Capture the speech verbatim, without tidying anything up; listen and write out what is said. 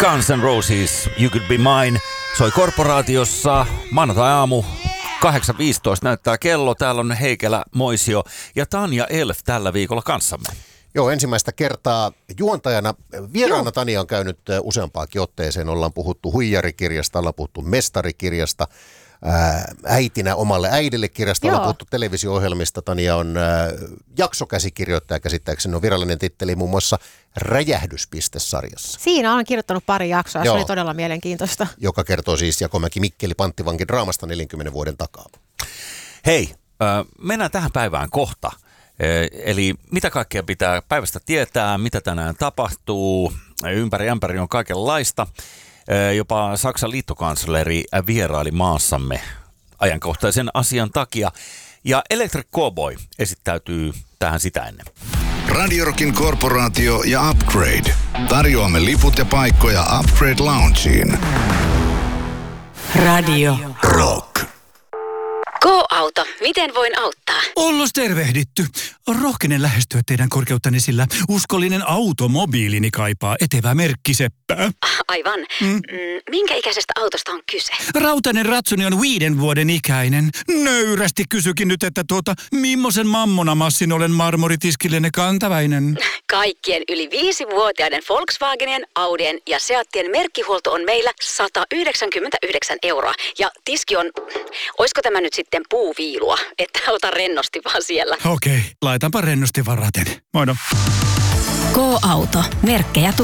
Guns N' Roses, You Could Be Mine, soi Korporaatiossa, maanantai-aamu, kahdeksan viisitoista näyttää kello. Täällä on Heikelä, Moisio ja Tanja Elf tällä viikolla kanssamme. Joo, ensimmäistä kertaa juontajana. Vieraana Tanja on käynyt useampaakin otteeseen. Ollaan puhuttu huijarikirjasta, ollaan puhuttu mestarikirjasta, äitinä omalle äidille kirjasta, ollaan puhuttu televisio-ohjelmista. Tanja on jaksokäsikirjoittaja käsittääkseni, on virallinen titteli muun muassa Räjähdys-sarjassa. Siinä olen kirjoittanut pari jaksoa, se oli todella mielenkiintoista. Joka kertoo siis Jakomäki Mikkeli panttivankin draamasta neljänkymmenen vuoden takaa. Hei, mennään tähän päivään kohta. Eli mitä kaikkea pitää päivästä tietää, mitä tänään tapahtuu, ympäri ämpäri on kaikenlaista. Jopa Saksan liittokansleri vieraili maassamme ajankohtaisen asian takia. Ja Electric Cowboy esittäytyy tähän sitä ennen. Radio Rockin Korporaatio ja Upgrade. Tarjoamme liput ja paikkoja Upgrade Loungeen. Radio Rock. Go-auto, miten voin auttaa? Ollos tervehditty. Rohkenen lähestyä teidän korkeuttanne, sillä uskollinen automobiilini kaipaa etevää merkkiseppää. Aivan. Mm. Mm, minkä ikäisestä autosta on kyse? Rautainen ratsuni on viiden vuoden ikäinen. Nöyrästi kysykin nyt, että tuota, millaisen mammonamassin olen marmoritiskillenne kantaväinen? Kaikkien yli viisivuotiaiden Volkswagenien, Audien ja Seattien merkkihuolto on meillä sata yhdeksänkymmentäyhdeksän euroa. Ja tiski on, oisko tämä nyt sitten puuviilua, että ota rennosti vaan siellä. Okei, laitanpa rennosti varaten. Moino. Go-auto, merkkejä